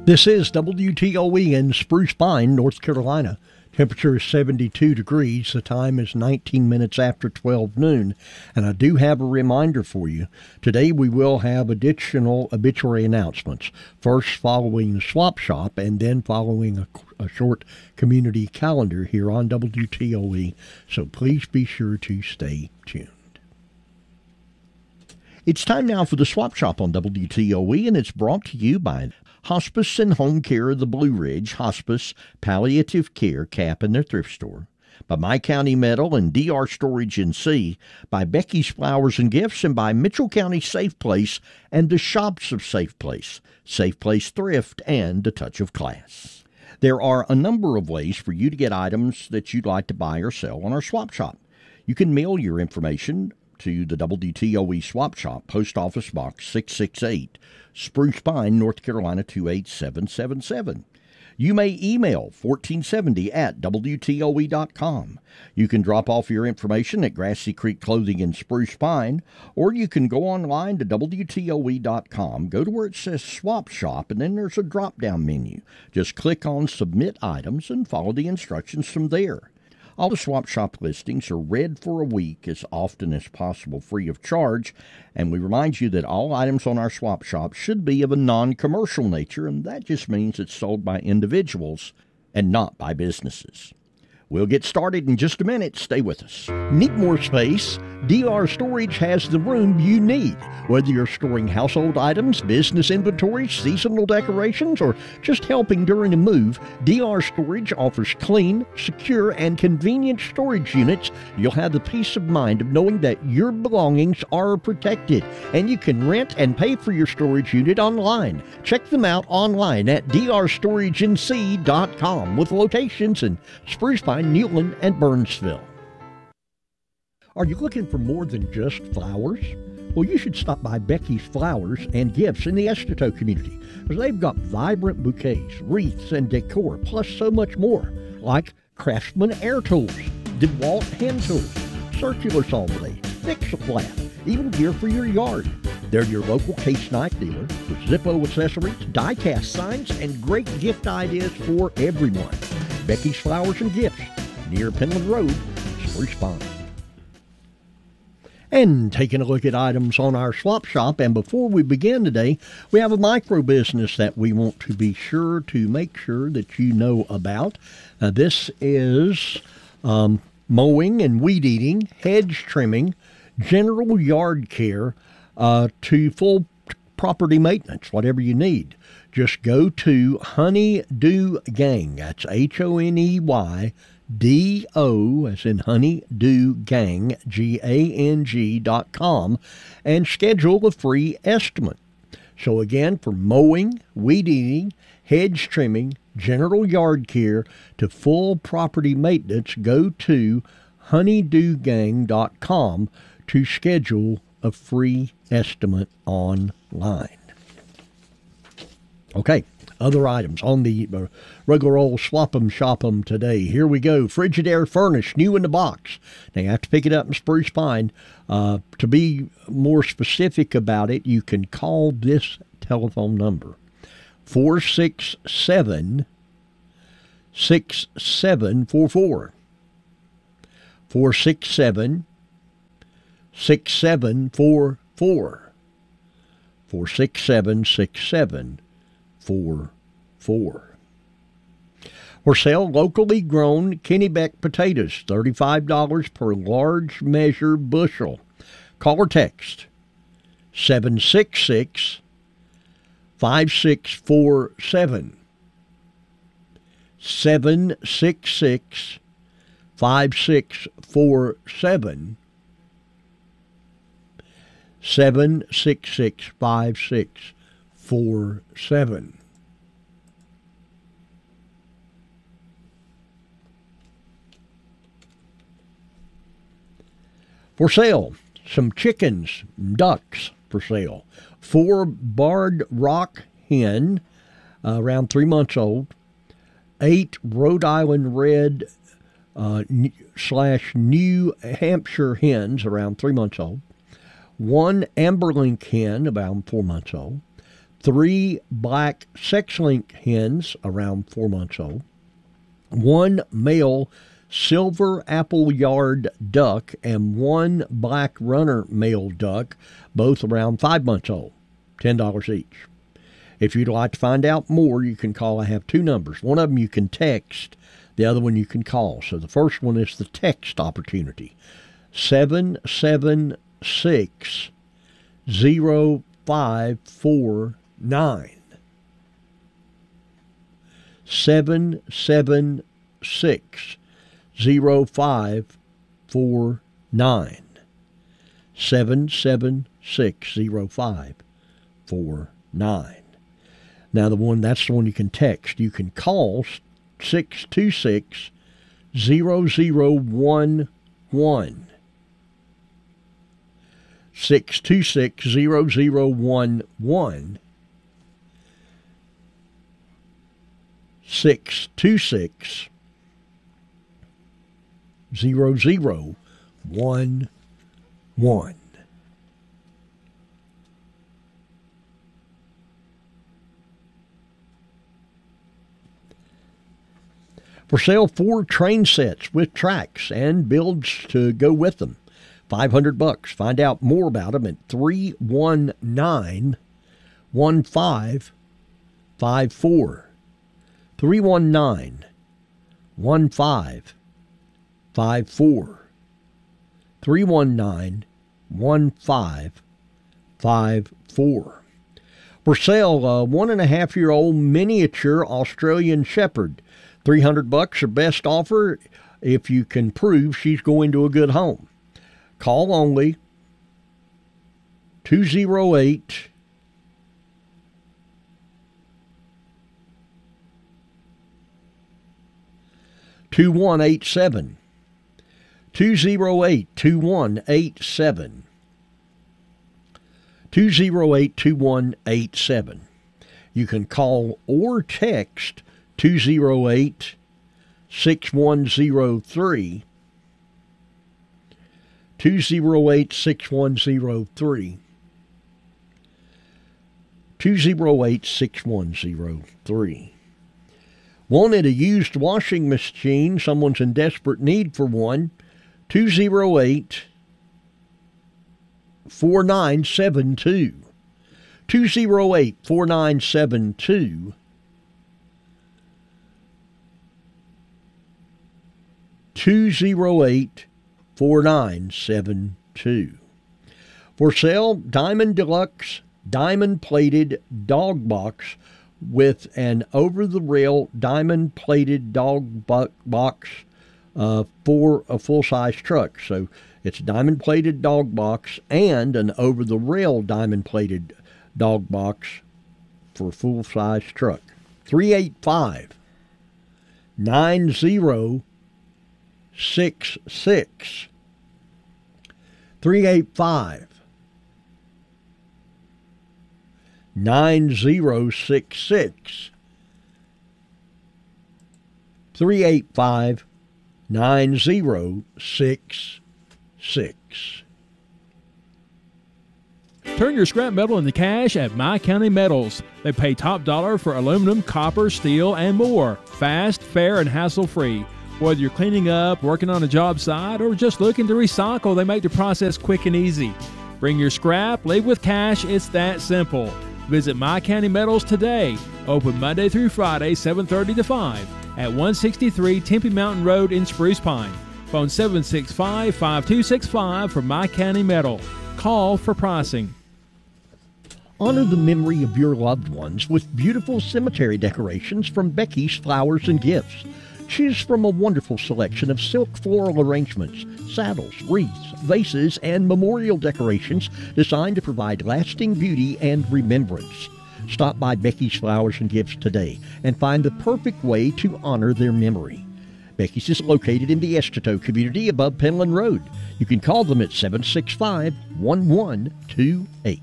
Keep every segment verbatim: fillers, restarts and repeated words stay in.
This is W T O E in Spruce Pine, North Carolina. Temperature is seventy-two degrees. The time is nineteen minutes after twelve noon. And I do have a reminder for you. Today we will have additional obituary announcements. First following the Swap Shop and then following a, a short community calendar here on W T O E. So please be sure to stay tuned. It's time now for the Swap Shop on W T O E, and it's brought to you by Hospice and Home Care of the Blue Ridge, Hospice, Palliative Care, Cap, and their thrift store. By My County Metal and D R Storage N C, by Becky's Flowers and Gifts, and by Mitchell County Safe Place and the Shops of Safe Place, Safe Place Thrift, and A Touch of Class. There are a number of ways for you to get items that you'd like to buy or sell on our Swap Shop. You can mail your information to the W T O E Swap Shop, Post Office Box six six eight, Spruce Pine, North Carolina two eight seven seven seven. You may email fourteen seventy at W T O E dot com. You can drop off your information at Grassy Creek Clothing in Spruce Pine, or you can go online to W T O E dot com, go to where it says Swap Shop, and then there's a drop-down menu. Just click on Submit Items and follow the instructions from there. All the Swap Shop listings are read for a week as often as possible free of charge, and we remind you that all items on our Swap Shop should be of a non-commercial nature, and that just means it's sold by individuals and not by businesses. We'll get started in just a minute. Stay with us. Need more space? D R Storage has the room you need. Whether you're storing household items, business inventory, seasonal decorations, or just helping during a move, D R Storage offers clean, secure, and convenient storage units. You'll have the peace of mind of knowing that your belongings are protected, and you can rent and pay for your storage unit online. Check them out online at D R storage N C dot com with locations in Spruce Pine, Newland, and Burnsville. Are you looking for more than just flowers? Well, you should stop by Becky's Flowers and Gifts in the Estito community, because they've got vibrant bouquets, wreaths, and decor, plus so much more, like Craftsman air tools, DeWalt hand tools, circular saw blades, Fix-A-Flat, even gear for your yard. They're your local case knife dealer with Zippo accessories, die-cast signs, and great gift ideas for everyone. Becky's Flowers and Gifts, near Penland Road, Spruce Pine. And taking a look at items on our Swap Shop, and before we begin today, we have a micro business that we want to be sure to make sure that you know about. Uh, this is um, mowing and weed eating, hedge trimming, general yard care, uh, to full property maintenance, whatever you need. Just go to Honeydew Gang. That's H O N E Y D O, as in Honeydew Gang, G A N G dot com, and schedule a free estimate. So again, for mowing, weed eating, hedge trimming, general yard care, to full property maintenance, go to Honeydew Gang dot com to schedule a free estimate online. Okay, other items on the uh, regular old swap 'em shop 'em today. Here we go. Frigidaire Furnace, new in the box. Now you have to pick it up in Spruce Pine. Uh, to be more specific about it, you can call this telephone number, four six seven, six seven four four. four six seven, six seven four four. four six seven, six seven four four. For sale, locally grown Kennebec potatoes, thirty-five dollars per large measure bushel. Call or text seven six six, five six four seven. seven six six, five six four seven. seven six six, five six four seven. For sale, some chickens, ducks for sale. Four barred rock hen, uh, around three months old. Eight Rhode Island red uh, n- slash New Hampshire hens, around three months old. One Amberlink hen, about four months old. three black sex-link hens around four months old, one male silver apple-yard duck, and one black runner male duck, both around five months old, ten dollars each. If you'd like to find out more, you can call. I have two numbers. One of them you can text, the other one you can call. So the first one is the text opportunity, seven seven six, zero five four nine. seven seven six, zero five four nine. seven seven six, zero five four nine. Now, the one, that's the one you can text. You can call six two six, zero zero one one. six two six, zero zero one one. six two six, zero zero one one. For sale, four train sets with tracks and builds to go with them. five hundred bucks. Find out more about them at three one nine, one five five four. three one nine, one five five four. three one nine, one five five four. For sale, a one and a half year old miniature Australian Shepherd. three hundred bucks, her best offer if you can prove she's going to a good home. Call only two oh eight, two one eight seven. two oh eight, two one eight seven. two oh eight, two one eight seven. You can call or text two oh eight, six one oh three. two oh eight, six one oh three. two oh eight, six one oh three. Wanted a used washing machine? Someone's in desperate need for one. two oh eight, four nine seven two. two oh eight, four nine seven two. two oh eight, four nine seven two. For sale, Diamond Deluxe diamond-plated dog box with an over-the-rail diamond-plated dog box uh, for a full-size truck. So it's a diamond-plated dog box and an over-the-rail diamond-plated dog box for a full-size truck. three eight five, nine zero six six. three eight five, nine zero six six. three eight five, nine zero six six. Turn your scrap metal into cash at My County Metals. They pay top dollar for aluminum, copper, steel, and more. Fast, fair, and hassle-free. Whether you're cleaning up, working on a job site, or just looking to recycle, they make the process quick and easy. Bring your scrap, leave with cash, it's that simple. Visit My County Metals today. Open Monday through Friday, seven thirty to five at one sixty-three Tempe Mountain Road in Spruce Pine. Phone seven six five, five two six five for My County Metal. Call for pricing. Honor the memory of your loved ones with beautiful cemetery decorations from Becky's Flowers and Gifts. Choose from a wonderful selection of silk floral arrangements, saddles, wreaths, vases, and memorial decorations designed to provide lasting beauty and remembrance. Stop by Becky's Flowers and Gifts today and find the perfect way to honor their memory. Becky's is located in the Estito community above Penland Road. You can call them at seven six five, one one two eight.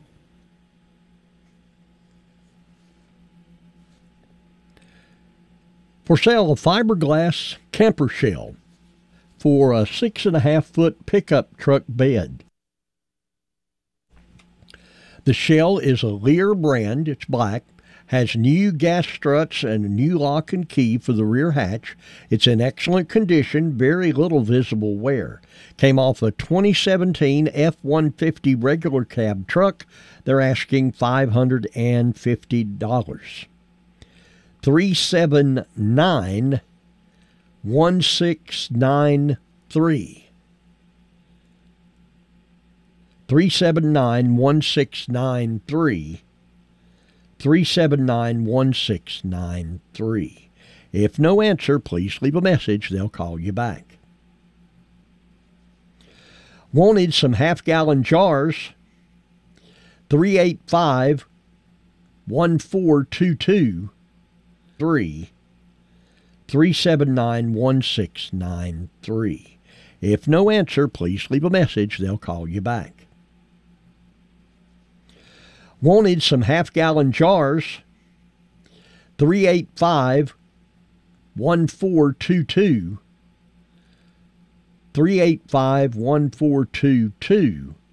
For sale, a fiberglass camper shell for a six and a half foot pickup truck bed. The shell is a Lear brand. It's black. Has new gas struts and a new lock and key for the rear hatch. It's in excellent condition, very little visible wear. Came off a twenty seventeen F one fifty regular cab truck. They're asking five hundred fifty dollars. three seven nine, one six nine three. three seven nine, one six nine three. three seven nine, one six nine three. If no answer, please leave a message. They'll call you back. Wanted some half-gallon jars? three eight five, one four two two. three. three seven nine, one six nine three. If no answer, please leave a message. They'll call you back. Wanted some half-gallon jars? three eight five, one four two two. three eight five, one four two two.